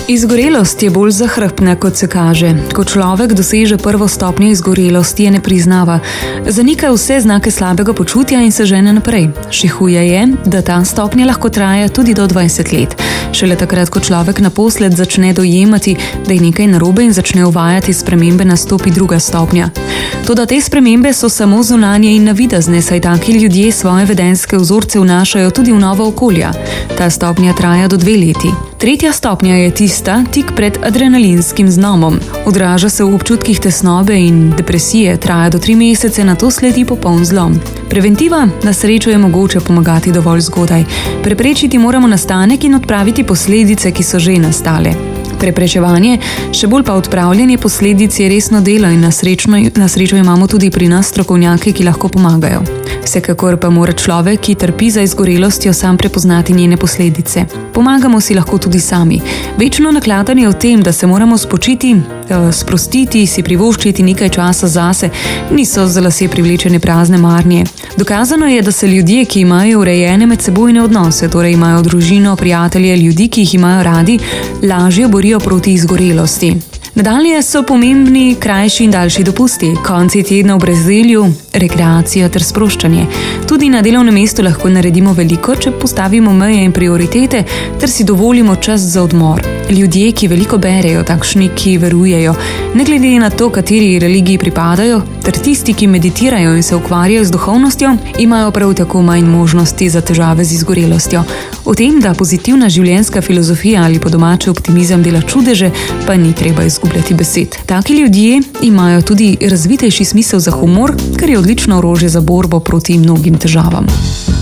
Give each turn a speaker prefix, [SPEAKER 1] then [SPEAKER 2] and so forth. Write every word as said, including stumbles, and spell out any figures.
[SPEAKER 1] Izgorelost je bolj zahrbtna, kot se kaže. Ko človek doseže prvo stopnjo izgorelosti, je ne priznava. Zanika vse znake slabega počutja in se žene naprej. Še huje je, da ta stopnja lahko traja tudi do dvajset let. Šele takrat, ko človek naposled začne dojemati, da je nekaj narobe in začne uvajati spremembe, nastopi druga stopnja. Toda te spremembe so samo zunanje in navidezne, saj taki ljudje svoje vedenjske vzorce vnašajo tudi v nova okolja. Ta stopnja traja do dve leti. Tretja stopnja je tista tik pred adrenalinskim zlomom. Odraža se v občutkih tesnobe in depresije, traja do tri mesece, nato sledi popoln zlom. Preventiva, na srečo je mogoče pomagati dovolj zgodaj. Preprečiti moramo nastanek in odpraviti posledice, ki so že nastale. Preprečevanje, še bolj pa odpravljanje posledic je resno delo in na srečno, na srečo imamo tudi pri nas strokovnjake, ki lahko pomagajo. Vsekakor pa mora človek, ki trpi za izgorelostjo, sam prepoznati njene posledice. Pomagamo si lahko tudi sami. Večno nakladanje o tem, da se moramo spočiti, sprostiti, si privoščiti nekaj časa zase, niso za lase privlečene prazne marnje. Dokazano je, da se ljudje, ki imajo urejene medsebojne odnose, torej imajo družino, prijatelje, ljudi, ki jih imajo radi, lažje borijo proti izgorelosti. Nadalje so pomembni krajši in daljši dopusti, konci tedna v brezdelju, rekreacija ter sproščanje. Tudi na delovnem mestu lahko naredimo veliko, če postavimo meje in prioritete ter si dovolimo čas za odmor. Ljudje, ki veliko berejo, takšni, ki verujejo, ne glede na to, kateri religiji pripadajo, ter tisti, ki meditirajo in se ukvarjajo z duhovnostjo, imajo prav tako manj možnosti za težave z izgorelostjo. O tem, da pozitivna življenjska filozofija ali po domače optimizem dela čudeže, pa ni treba izgubljati besed. Taki ljudje imajo tudi razvitejši smisel za humor, kar je odlično orožje za borbo proti mnogim težavam.